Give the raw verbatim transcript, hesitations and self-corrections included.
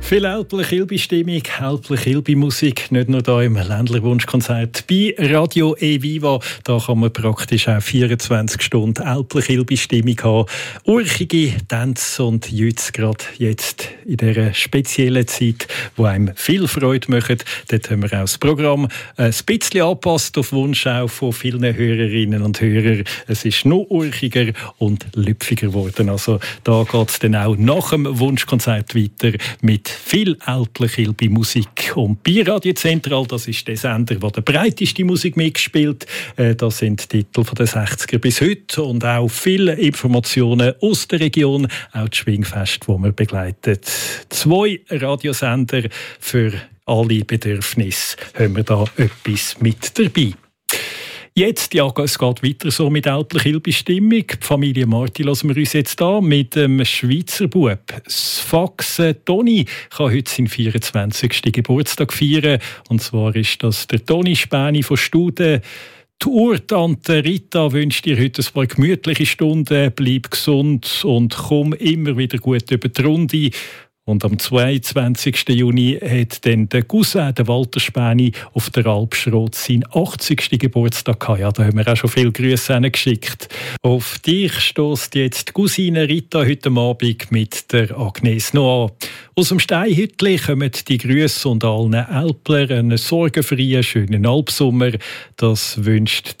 Viel Älpler-Kilby-Stimmung, Älpler-Kilby-Musik, nicht nur hier im Ländler-Wunschkonzert. Bei Radio E-Viva, da kann man praktisch auch vierundzwanzig Stunden Älpler-Kilby-Stimmung haben. Urchige Tänze und jetzt gerade jetzt in dieser speziellen Zeit, wo einem viel Freude macht. Dort haben wir auch das Programm ein bisschen angepasst auf Wunsch auch von vielen Hörerinnen und Hörern. Es ist noch urchiger und lüpfiger geworden. Also da geht es dann auch nach dem Wunschkonzert weiter mit viel ältliche Musik. Und bei Radio Zentral, das ist der Sender, der die breiteste Musik mitgespielt. Das sind Titel von den sechziger bis heute und auch viele Informationen aus der Region, auch das Schwingfest, das wir begleitet. Zwei Radiosender für alle Bedürfnisse haben wir da etwas mit dabei. Jetzt, ja, es geht weiter so mit Älpler-Kilby-Stimmung. Die Familie Marti lassen wir uns jetzt da mit dem Schweizer Bub. Das Fax Toni kann heute seinen vierundzwanzigsten Geburtstag feiern. Und zwar ist das der Toni Späni von Studen. Die Urtante Rita wünscht dir heute ein paar gemütliche Stunden. Bleib gesund und komm immer wieder gut über die Runde. Und am zweiundzwanzigsten Juni hat dann der Cousin, der Walter Späni, auf der Alpschrot seinen achtzigsten Geburtstag gehabt. Ja, da haben wir auch schon viele Grüße geschickt. Auf dich stößt jetzt die Cousine Rita heute Abend mit der Agnes noch an. Aus dem Steinhütli kommen die Grüße und allen Älpler einen sorgenfreien, schönen Alpsommer. Das wünscht